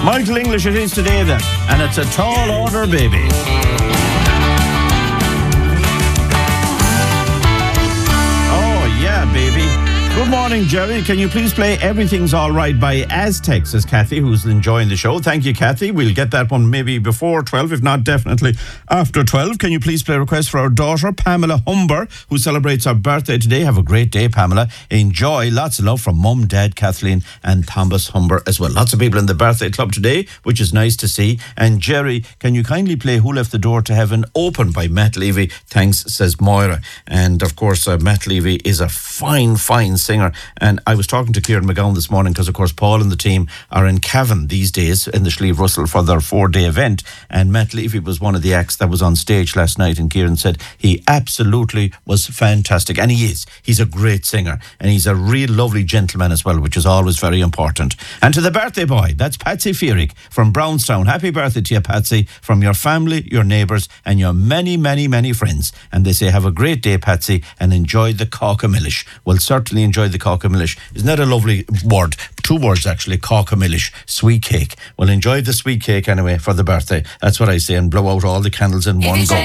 Michael English it is today then, and it's a tall order, baby. Oh yeah, baby. Good morning, Jerry. Can you please play Everything's All Right by Aztec, says Kathy, who's enjoying the show. Thank you, Kathy. We'll get that one maybe before 12, if not definitely after 12. Can you please play a request for our daughter, Pamela Humber, who celebrates her birthday today? Have a great day, Pamela. Enjoy. Lots of love from Mum, Dad, Kathleen and Thomas Humber as well. Lots of people in the birthday club today, which is nice to see. And Jerry, can you kindly play Who Left the Door to Heaven Open by Matt Levy? Thanks, says Moira. And of course, Matt Levy is a fine singer. And I was talking to Kieran McGowan this morning because, of course, Paul and the team are in Cavan these days in the Slieve Russell for their 4-day event. And Matt Levy was one of the acts that was on stage last night. And Kieran said he absolutely was fantastic. And he is. He's a great singer. And he's a real lovely gentleman as well, which is always very important. And to the birthday boy, that's Patsy Feerick from Brownstown. Happy birthday to you, Patsy, from your family, your neighbours and your many friends. And they say, have a great day, Patsy, and enjoy the cockamillish. Well, certainly enjoy the cockamillish. Isn't that a lovely word? 2 words actually, cockamillish, sweet cake. Well, enjoy the sweet cake anyway for the birthday. That's what I say, and blow out all the candles in one go.